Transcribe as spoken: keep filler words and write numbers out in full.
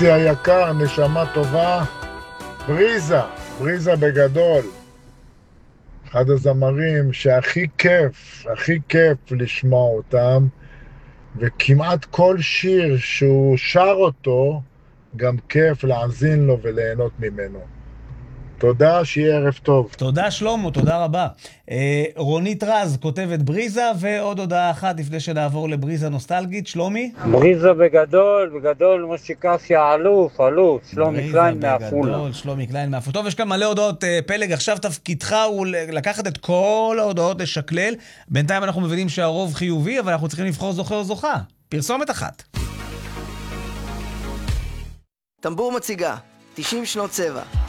זה היקר, נשמה טובה, בריזה, בריזה בגדול. אחד הזמרים שהכי כיף, הכי כיף לשמוע אותם, וכמעט כל שיר שהוא שר אותו, גם כיף להאזין לו וליהנות ממנו. תודה, שיהיה ערב טוב. תודה שלמה, תודה רבה. אה, רונית רז כותבת בריזה, ועוד הודעה אחת לפני שנעבור לבריזה נוסטלגית. שלומי? בריזה בגדול, בגדול, משה קסיה, אלוף, אלוף, שלומי קליין מעפולה. בגדול, שלומי קליין מעפולה. טוב, יש כאן מלא הודעות. אה, פלג, עכשיו תפקידך הוא לקחת את כל ההודעות, לשקלל. בינתיים אנחנו מבינים שהרוב חיובי, אבל אנחנו צריכים לבחור זוכה או זוכה. פרסומת אחת. טמבור מציגה, תשעים שנות צבע.